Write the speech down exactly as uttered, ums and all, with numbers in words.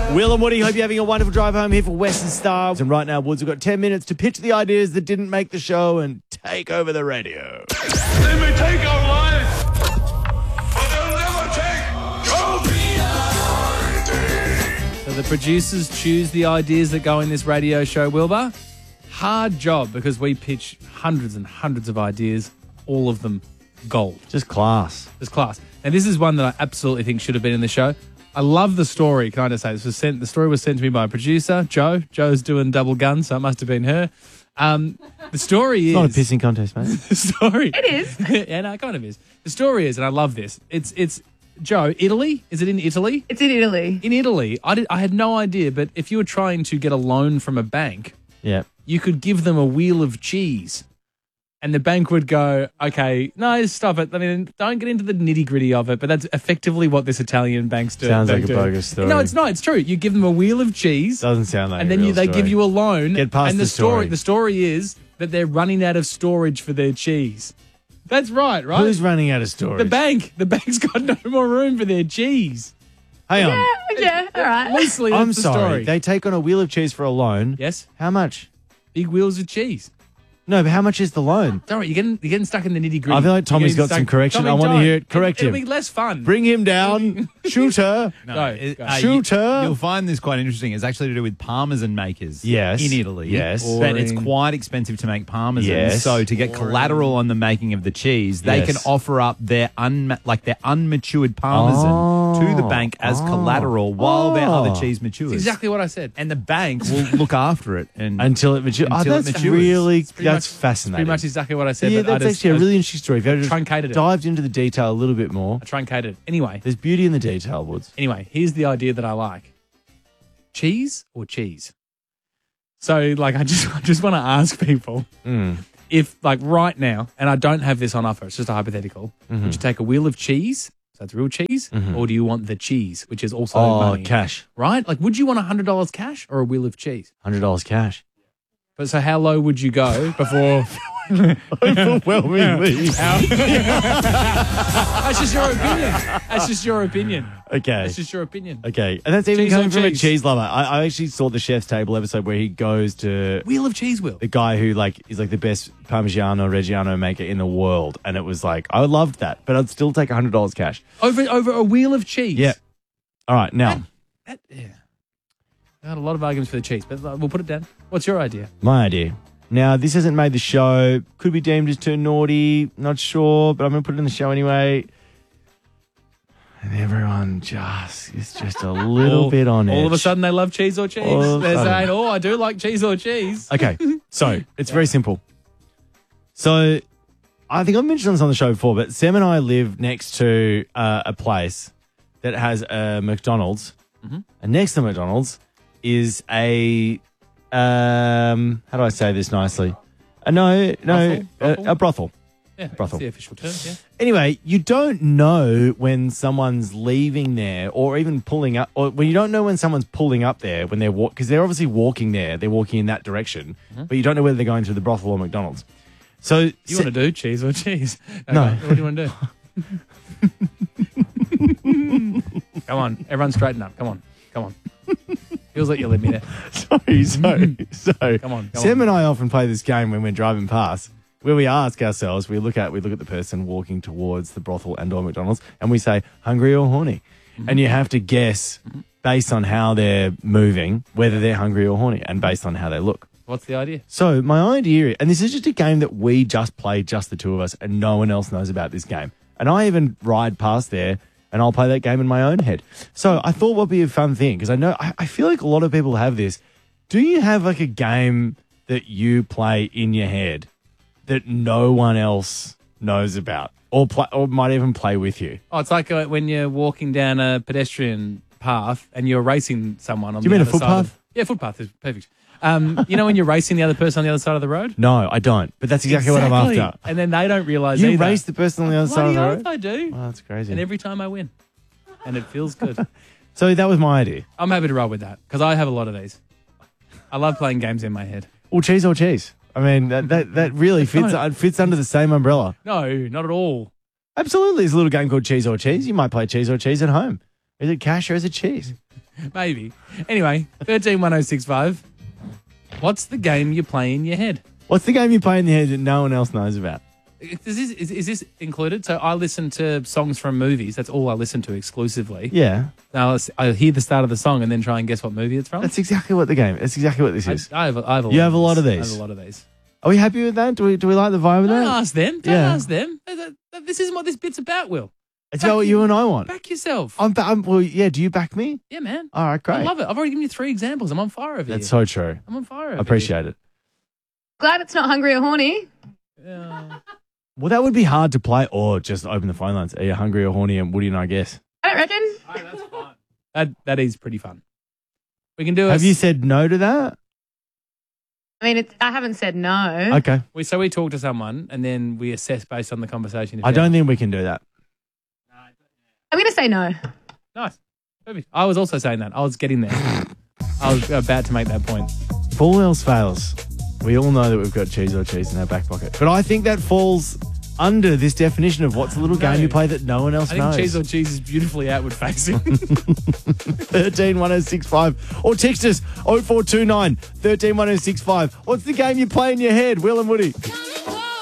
Will and Woody, hope you're having a wonderful drive home here for Western Star. And right now, Woods, we've got ten minutes to pitch the ideas that didn't make the show and take over the radio. They may take our lives, but they'll never take your So the producers choose the ideas that go in this radio show, Wilbur. Hard job because we pitch hundreds and hundreds of ideas, all of them gold. Just class. Just class. And this is one that I absolutely think should have been in the show. I love the story. Can I just say this was sent? The story was sent to me by a producer, Joe. Joe's doing double gun, so it must have been her. Um, the story is It's not a pissing contest, mate. the story. It is. Yeah, no, it kind of is. The story is, and I love this. It's it's Joe. Italy? Is it in Italy? It's in Italy. In Italy, I did. I had no idea. But if you were trying to get a loan from a bank, Yeah. you could give them a wheel of cheese. And the bank would go, okay, no, stop it. I mean, don't get into the nitty gritty of it, but that's effectively what this Italian banks do. Sounds they like a do. bogus story. No, it's not. It's true. You give them a wheel of cheese, Doesn't sound like and a then you, real they story. give you a loan. Get past and the the story. The story is that they're running out of storage for their cheese. That's right, right? Who's running out of storage? the bank. The bank's got no more room for their cheese. Hang on. Yeah, yeah, all right. Loosely, that's I'm the sorry. story. They take on a wheel of cheese for a loan. Yes, How much? big wheels of cheese. No, but how much is the loan? Don't worry, you're getting, you're getting stuck in the nitty gritty. I feel like Tommy's got some correction. I want to hear it. Correct It'll him. be less fun. Bring him down. Shooter. Go, it- go. uh, Shooter. You, will find this quite interesting. It's actually to do with parmesan makers. Yes. In Italy. Yes. But it's Boring. quite expensive to make parmesan. Yes. So to get collateral on the making of the cheese, they Yes. can offer up their un like their unmatured parmesan Oh. to the bank as Oh. collateral while their Oh. other cheese matures. That's exactly what I said. And the bank will look after it and Until it matures. Oh, Until it that's matures. really, Pretty that's much- fascinating. Pretty much exactly what I said. Yeah, but I that's just, actually I a just- really interesting story. If you had just truncated it. dived into the detail a little bit more, I truncated it. Anyway, there's beauty in the detail, Woods. anyway, here's the idea that I like: cheese or cheese. So, like, I just, I just want to ask people Mm. if, like, right now, and I don't have this on offer. It's just a hypothetical. Mm-hmm. Would you take a wheel of cheese? So that's real cheese, or do you want the cheese, which is also Oh, money? cash. Right? Like, would you want a hundred dollars cash or a wheel of cheese? one hundred dollars cash. But so, how low would you go before? Overwhelmingly. That's just your opinion. That's just your opinion. Okay. That's just your opinion. Okay. And that's even Cheese coming on from a cheese. cheese lover. I, I actually saw the Chef's Table episode where he goes to Wheel of cheese, wheel. the guy who like is like the best Parmigiano Reggiano maker in the world. And it was like, I loved that, but I'd still take one hundred dollars cash. Over over a wheel of cheese. Yeah. All right. Now, That, yeah. I had a lot of arguments for the cheese, but uh, we'll put it down. What's your idea? my idea. Now, this hasn't made the show. Could be deemed as too naughty. Not sure, but I'm going to put it in the show anyway. And everyone just is just a little all, bit on edge. All of a sudden, they love cheese or cheese. All of a They're sudden. saying, "Oh, I do like cheese or cheese." Okay, so it's very simple. So I think I've mentioned this on the show before, but Sam and I live next to uh, a place that has a McDonald's, Mm-hmm. and next to McDonald's is a um, how do I say this nicely? Uh, no, no, Brothel? Brothel? A, a brothel. Yeah, Brothel. that's the official term. Yeah. Anyway, you don't know when someone's leaving there or even pulling up, or when you don't know when someone's pulling up there when they're walk because they're obviously walking there, they're walking in that direction, but you don't know whether they're going to the brothel or McDonald's. So You want to do cheese or cheese? Okay, No. What do you want to do? Come on, everyone, straighten up. Come on, come on. Feels like you let me there. sorry, so so Come on, come Sam on. and I often play this game when we're driving past, where we ask ourselves, we look at we look at the person walking towards the brothel and or McDonald's, and we say hungry or horny, Mm-hmm. and you have to guess based on how they're moving whether they're hungry or horny, and based on how they look. What's the idea? So my idea, and this is just a game that we just play, just the two of us, and no one else knows about this game. And I even ride past there, and I'll play that game in my own head. So I thought what would be a fun thing, because I know I, I feel like a lot of people have this. Do you have like a game that you play in your head that no one else knows about, or play, or might even play with you? Oh, it's like uh, when you're walking down a pedestrian path and you're racing someone on Do you the mean a other side of- footpath? Yeah, footpath is perfect. Um, you know when you're racing the other person on the other side of the road? No, I don't. But that's exactly, what I'm Exactly. after. And then they don't realise You either. race the person on the other side of Bloody the oath road? I do. Oh, that's crazy. And every time I win. And it feels good. So that was my idea. I'm happy to roll with that because I have a lot of these. I love playing games in my head. Or cheese or cheese. I mean, that that, that really fits uh, fits under the same umbrella. No, not at all. Absolutely. There's a little game called Cheese or Cheese. You might play Cheese or Cheese at home. Is it cash or is it cheese? Maybe. Anyway, thirteen one oh six five. What's the game you play in your head? What's the game you play in the head that no one else knows about? Is this, is, is this included? So I listen to songs from movies. That's all I listen to exclusively. Yeah. Now I hear the start of the song and then try and guess what movie it's from. That's exactly what the game. That's exactly what this I, is. I have, a- I have a lot You of have a lot of I these? have a lot of these. Are we happy with that? Do we do we like the vibe of Don't that? ask them. Don't Yeah. ask them. Th- th- th- This isn't what this bit's about, Will. It's about what you and I want. Back yourself. I'm, ba- I'm well, yeah. Do you back me? yeah, man. All right, great. I love it. I've already given you three examples. I'm on fire over That's here. so true. I'm on fire over I appreciate it. Glad it's not hungry or horny. here. Yeah. Well, that would be hard to play, or just open the phone lines. Are you hungry or horny? And Woody and I guess. I don't reckon. That's fun. That, that is pretty fun. We can do it. Have you said no to that? I mean, it's, I haven't said no. Okay. We, so we talk to someone and then we assess based on the conversation. if I they're- don't think we can do that. I'm going to say no. Nice. Perfect. I was also saying that. I was getting there. I was about to make that point. If all else fails, we all know that we've got cheese or cheese in our back pocket. But I think that falls under this definition of what's a little game No. you play that no one else I think knows. cheese or cheese is beautifully outward facing. thirteen one oh six five or text us oh four two nine, thirteen one oh six five. What's the game you play in your head, Will and Woody?